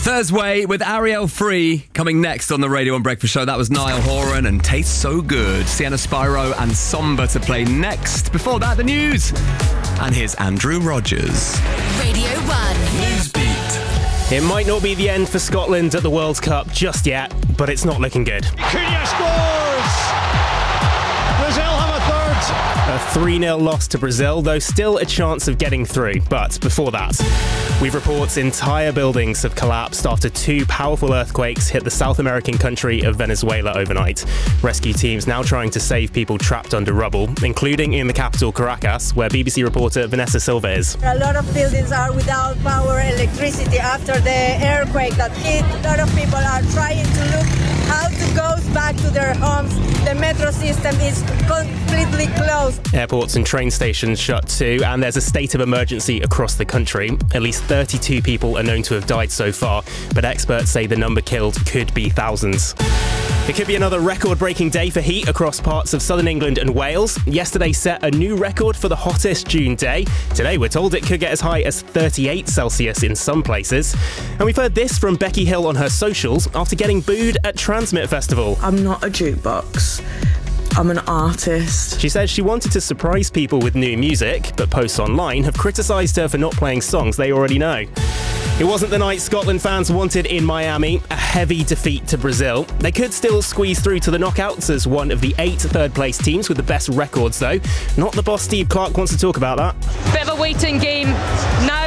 Thursday with Ariel Free coming next on the Radio 1 Breakfast Show. That was Niall Horan and Tastes So Good. Sienna Spyro and Somber to play next. Before that, the news. And here's Andrew Rogers. Radio 1 Newsbeat. It might not be the end for Scotland at the World Cup just yet, but it's not looking good. Cunha scores! Brazil have a third. A 3-0 loss to Brazil, though still a chance of getting through. But before that, we've reports entire buildings have collapsed after 2 powerful earthquakes hit the South American country of Venezuela overnight. Rescue teams now trying to save people trapped under rubble, including in the capital Caracas, where BBC reporter Vanessa Silva is. A lot of buildings are without power, electricity after the earthquake that hit. A lot of people are trying to look how to go back to their homes. The metro system is completely closed. Airports and train stations shut too, and there's a state of emergency across the country. At least 32 people are known to have died so far, but experts say the number killed could be thousands. It could be another record-breaking day for heat across parts of southern England and Wales. Yesterday set a new record for the hottest June day. Today we're told it could get as high as 38 Celsius in some places. And we've heard this from Becky Hill on her socials after getting booed at Transmit Festival. I'm not a jukebox. I'm an artist. She says she wanted to surprise people with new music, but posts online have criticised her for not playing songs they already know. It wasn't the night Scotland fans wanted in Miami, a heavy defeat to Brazil. They could still squeeze through to the knockouts as one of the 8 third-place teams with the best records, though. Not the boss Steve Clarke wants to talk about that. Bit of a waiting game. Now